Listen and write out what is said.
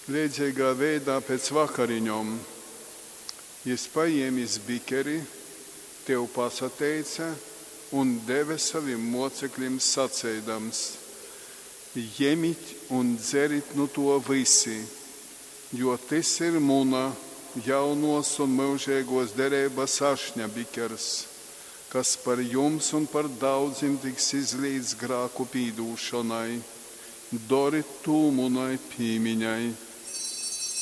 Līdzīgā veidā pēc vakariņom Jis paņēmis bikeri, tev pasateica un deva saviem mocekļiem sacēdams: Ņemiet un dzerit no to visi, jo tas ir muna jaunos un mūžīgos derības ašņa bikers, kas par jums un par daudziem tiks izlīdz grāku pīdūšanai. Doriet to munai pīmiņai.